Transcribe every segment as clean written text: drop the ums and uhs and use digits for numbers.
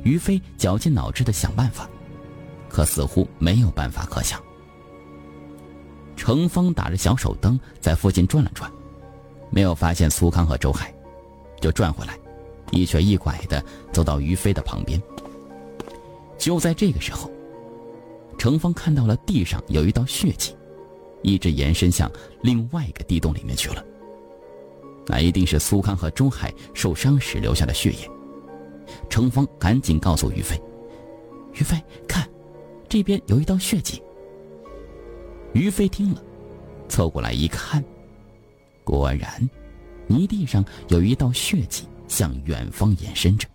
于飞绞尽脑汁地想办法，可似乎没有办法可想。程芳打着小手灯在附近转了转，没有发现苏康和周海，就转回来，一瘸一拐地走到于飞的旁边。就在这个时候，程芳看到了地上有一道血迹，一直延伸向另外一个地洞里面去了。那一定是苏康和周海受伤时留下的血液。程芳赶紧告诉于飞：“于飞，看，这边有一道血迹。”于飞听了，凑过来一看，果然，泥地上有一道血迹向远方延伸着。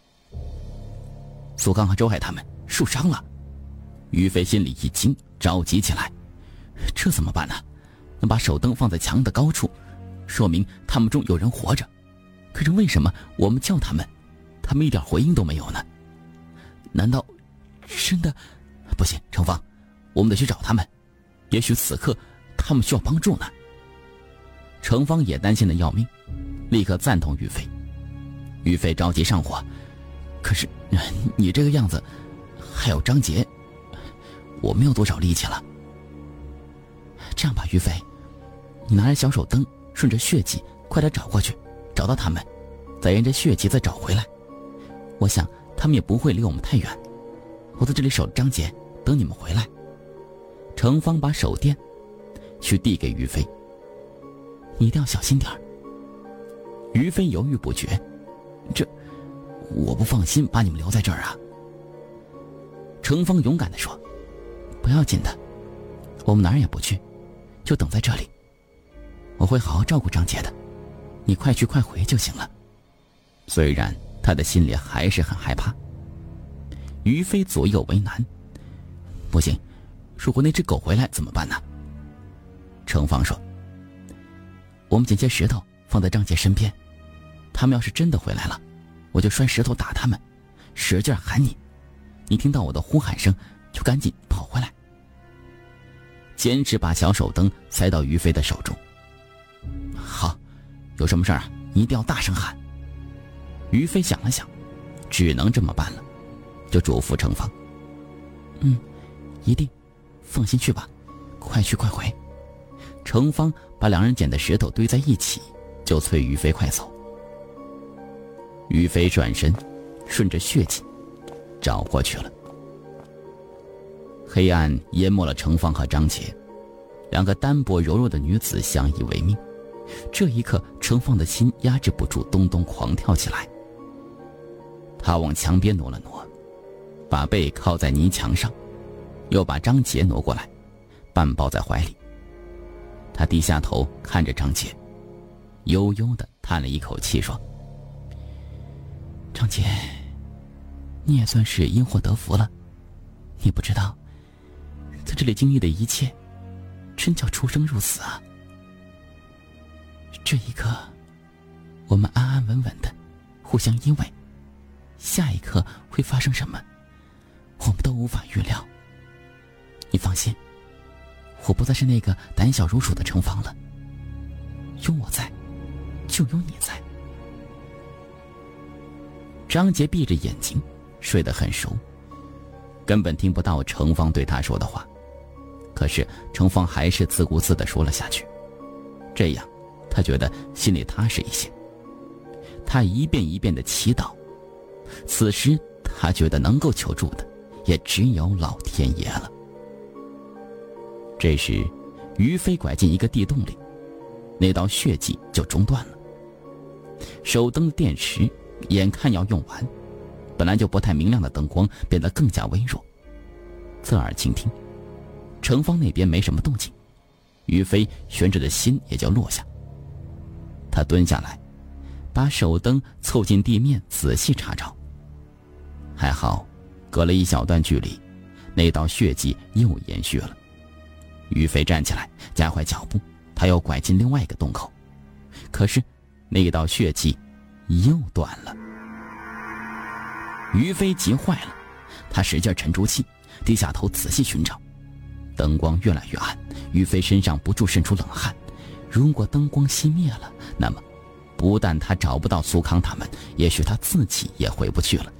苏康和周海他们受伤了。于飞心里一惊，着急起来：“这怎么办呢？能把手灯放在墙的高处，说明他们中有人活着。可是为什么我们叫他们，他们一点回应都没有呢？难道真的……不行，程芳，我们得去找他们。也许此刻他们需要帮助呢。”程芳也担心的要命，立刻赞同于飞。于飞着急上火：“可是你这个样子，还有张杰，我没有多少力气了。这样吧，于飞，你拿着小手灯，顺着血迹快点找过去，找到他们，再沿着血迹再找回来。我想他们也不会离我们太远。我在这里守着张杰，等你们回来。”程芳把手电去递给于飞：“你一定要小心点儿。”于飞犹豫不决：“我不放心把你们留在这儿啊。”程芳勇敢地说：“不要紧的，我们哪儿也不去，就等在这里。我会好好照顾张杰的，你快去快回就行了。”虽然他的心里还是很害怕。于飞左右为难：“不行，如果那只狗回来怎么办呢？”程芳说：“我们捡些石头放在张杰身边，他们要是真的回来了，我就摔石头打他们，使劲喊你，你听到我的呼喊声就赶紧跑回来。”坚持把小手灯塞到于飞的手中。“好，有什么事儿啊，你一定要大声喊。”于飞想了想，只能这么办了，就嘱咐程芳：“一定，放心去吧，快去快回。”程芳把两人捡的石头堆在一起，就催于飞快走。于飞转身，顺着血迹找过去了。黑暗淹没了程芳和张杰，两个单薄柔弱的女子相依为命。这一刻，程芳的心压制不住咚咚狂跳起来。他往墙边挪了挪，把背靠在泥墙上，又把张杰挪过来，半抱在怀里。他低下头看着张杰，悠悠地叹了一口气说：“张杰，你也算是因祸得福了。你不知道，在这里经历的一切，真叫出生入死啊。这一刻，我们安安稳稳的，互相依偎。下一刻会发生什么，我们都无法预料。你放心，我不再是那个胆小如鼠的程芳了。有我在，就有你在。”张杰闭着眼睛，睡得很熟，根本听不到程芳对他说的话。可是程芳还是自顾自地说了下去，这样他觉得心里踏实一些。他一遍一遍地祈祷，此时他觉得能够求助的也只有老天爷了。这时于飞拐进一个地洞里，那道血迹就中断了。手灯的电池眼看要用完，本来就不太明亮的灯光变得更加微弱。侧耳倾听，程芳那边没什么动静，于飞悬着的心也就落下。他蹲下来，把手灯凑近地面仔细查找。还好，隔了一小段距离，那道血迹又延续了。于飞站起来，加快脚步，他又拐进另外一个洞口。可是那道血迹又断了。于飞急坏了，他使劲沉住气，低下头仔细寻找。灯光越来越暗，于飞身上不住渗出冷汗。如果灯光熄灭了，那么不但他找不到苏康他们，也许他自己也回不去了。